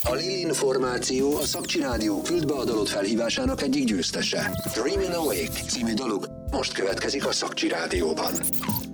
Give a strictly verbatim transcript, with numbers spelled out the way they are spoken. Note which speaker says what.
Speaker 1: A Lilin formáció a Szakcsi Rádió küldbe a dalot felhívásának egyik győztese. Dreamin' Awake című daluk most következik a Szakcsi Rádióban.